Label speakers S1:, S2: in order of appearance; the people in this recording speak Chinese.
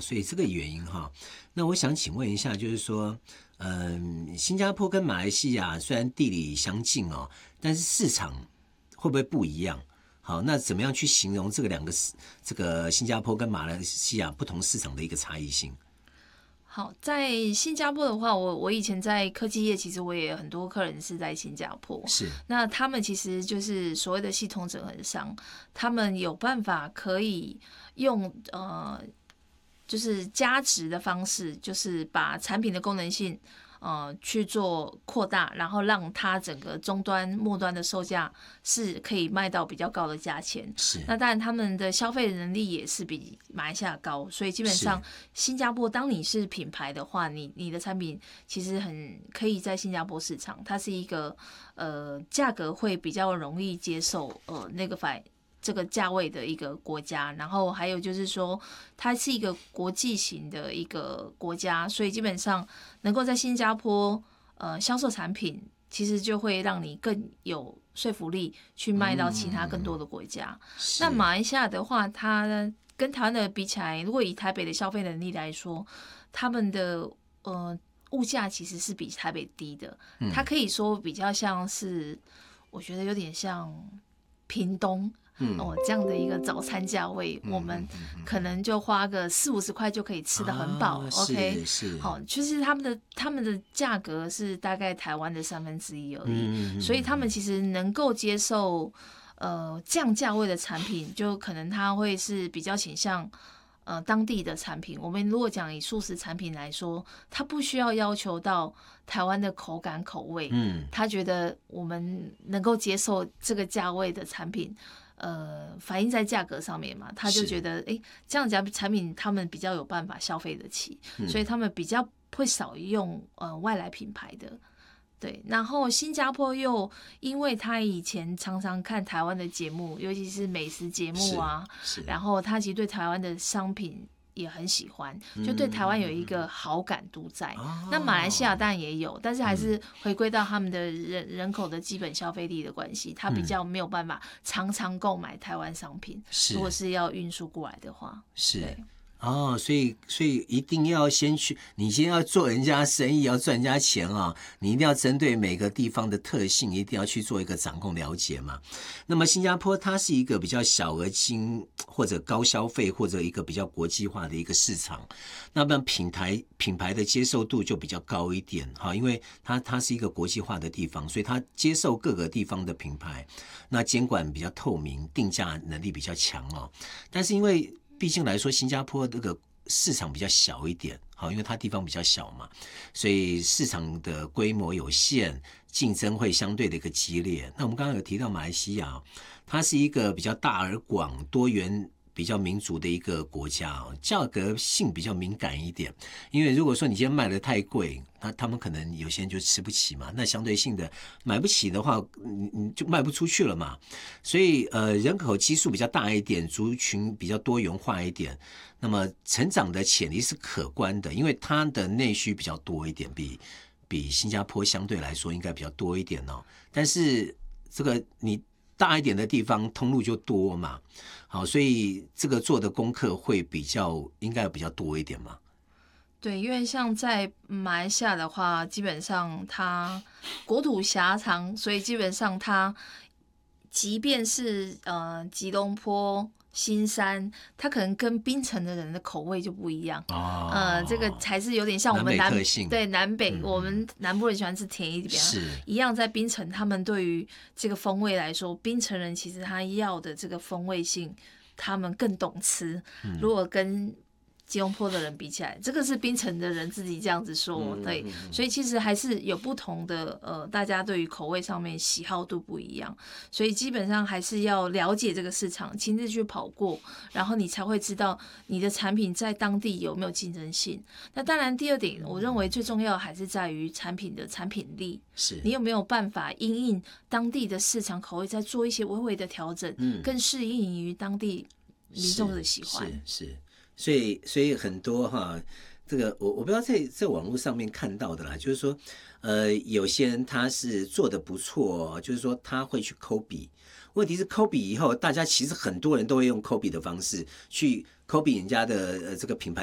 S1: 所以这个原因哈。那我想请问一下，就是说，新加坡跟马来西亚虽然地理相近哦，但是市场会不会不一样？好，那怎么样去形容这个新加坡跟马来西亚不同市场的一个差异性？
S2: 好，在新加坡的话，我以前在科技业，其实我也有很多客人是在新加坡。
S1: 是，
S2: 那他们其实就是所谓的系统整合商，他们有办法可以用就是加值的方式，就是把产品的功能性去做扩大，然后让它整个终端末端的售价是可以卖到比较高的价钱。
S1: 是，
S2: 那当然他们的消费能力也是比马来西亚高，所以基本上新加坡当你是品牌的话，你的产品其实很可以在新加坡市场，它是一个价格会比较容易接受那个这个价位的一个国家，然后还有就是说，它是一个国际型的一个国家，所以基本上能够在新加坡销售产品，其实就会让你更有说服力去卖到其他更多的国家。那马来西亚的话，它跟台湾的比起来，如果以台北的消费能力来说，他们的物价其实是比台北低的，它可以说比较像是，我觉得有点像屏东。这样的一个早餐价位，我们可能就花个40-50块就可以吃得很饱。OK， 好，就是他们的价格是大概台湾的1/3而已，所以他们其实能够接受降价位的产品，就可能它会是比较倾向当地的产品。我们如果讲以素食产品来说，它不需要求到台湾的口感口味，他觉得我们能够接受这个价位的产品。反映在价格上面嘛，他就觉得这样子产品他们比较有办法消费得起，所以他们比较会少用外来品牌的。对，然后新加坡又因为他以前常常看台湾的节目，尤其是美食节目啊，然后他其实对台湾的商品也很喜欢，就对台湾有一个好感度在。那马来西亚当然也有，但是还是回归到他们的人口的基本消费力的关系，他比较没有办法常常购买台湾商品。如果是要运输过来的话，
S1: 是。所以一定要你先要做人家生意，要赚人家钱啊，你一定要针对每个地方的特性，一定要去做一个掌控了解嘛。那么新加坡它是一个比较小额金或者高消费或者一个比较国际化的一个市场，那么品牌的接受度就比较高一点哈，因为它是一个国际化的地方，所以它接受各个地方的品牌，那监管比较透明，定价能力比较强哦。但是因为毕竟来说，新加坡这个市场比较小一点，好，因为它地方比较小嘛，所以市场的规模有限，竞争会相对的一个激烈。那我们刚刚有提到马来西亚，它是一个比较大而广、多元、比较民族的一个国家，价格性比较敏感一点。因为如果说你今天卖得太贵，那他们可能有些人就吃不起嘛，那相对性的买不起的话，你就卖不出去了嘛。所以人口基数比较大一点，族群比较多元化一点，那么成长的潜力是可观的，因为它的内需比较多一点，比新加坡相对来说应该比较多一点哦。但是这个你大一点的地方通路就多嘛，好，所以这个做的功课会应该比较多一点嘛。
S2: 对，因为像在马来西亚的话，基本上它国土狭长，所以基本上它即便是吉隆坡、新山，它可能跟槟城的人的口味就不一样。这个还是有点像我们南北，我们南部人喜欢吃甜一点，一样在槟城，他们对于这个风味来说，槟城人其实他要的这个风味性，他们更懂吃。如果跟吉隆坡的人比起来，这个是槟城的人自己这样子说，对，所以其实还是有不同的大家对于口味上面喜好度不一样，所以基本上还是要了解这个市场，亲自去跑过，然后你才会知道你的产品在当地有没有竞争性。那当然，第二点，我认为最重要还是在于产品的产品力，是你有没有办法因应当地的市场口味，再做一些微微的调整，更适应于当地民众的喜欢。
S1: 是。所以很多哈，这个我不知道在网络上面看到的啦，就是说，有些人他是做的不错，就是说他会去copy，问题是copy以后，大家其实很多人都会用copy的方式去copy人家的这个品牌。